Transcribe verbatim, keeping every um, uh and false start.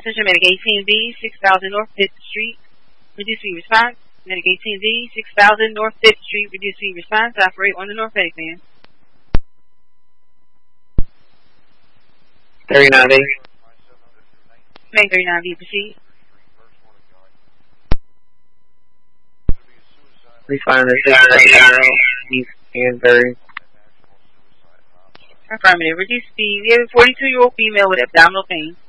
attention, Medic eighteen B, six thousand North fifth Street. Reducing response. Medic eighteen B, six thousand North fifth Street. Reducing response. Operate on the North Medic van. thirty-nine B. Medic thirty-nine B, proceed. Refine the six zero East Canterbury. Affirmative. Reduce speed. We have a forty-two-year-old female with abdominal pain.